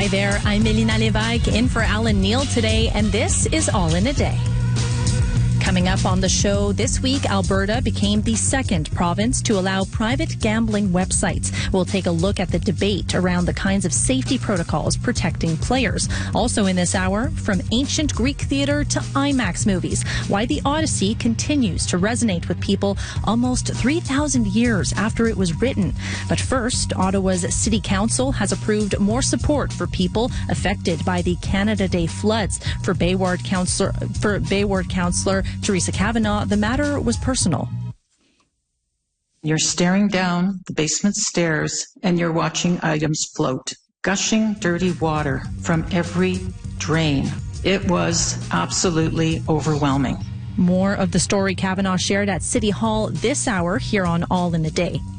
Hi there, I'm Melina Levesque in for Alan Neal today, and this is All in a Day. Coming up on the show this week, Alberta became the second province to allow private gambling websites. We'll take a look at the debate around the kinds of safety protocols protecting players. Also in this hour, from ancient Greek theater to IMAX movies, why the Odyssey continues to resonate with people almost 3,000 years after it was written. But first, Ottawa's City Council has approved more support for people affected by the Canada Day floods. For Bay Ward Councillor Teresa Kavanagh, the matter was personal. You're staring down the basement stairs and you're watching items float, gushing dirty water from every drain. It was absolutely overwhelming. More of the story Kavanagh shared at City Hall this hour here on All in a Day.